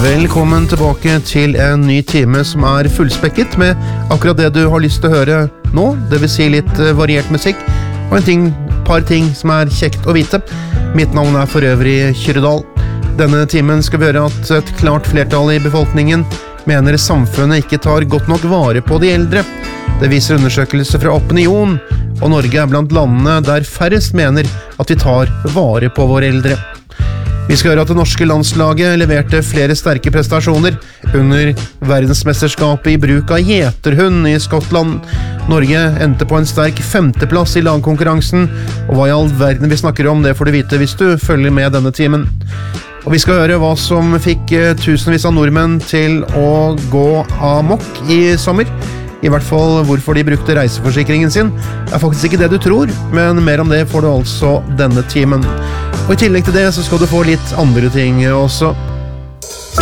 Velkommen tilbake til en ny time som fullspekket med akkurat det du har lyst til å høre nå, det vil si litt variert musikk, og par ting som kjekt å vite. Mitt navn for øvrig Kyrredal. Denne timen skal vi høre at et klart flertall i befolkningen mener samfunnet ikke tar godt nok vare på de eldre. Det viser undersøkelser fra Opinion, og Norge blant landene der færrest mener at vi tar vare på våre eldre. Vi skal høre at det norske landslaget leverte flere sterke prestasjoner under verdensmesterskapet i bruk av gjeterhund i Skottland. Norge endte på en sterk 5. plass i lagkonkurransen, og hva i all verden vi snakker om, det får du vite hvis du følger med denne timen. Og vi skal høre hva som fikk tusenvis av nordmenn til å gå amok i sommer. I hvert fall hvorfor de brukte reiseforsikringen sin faktisk ikke det du tror, men mer om det får du altså denne timen. Og i tillegg til det så skal du få litt andre ting også.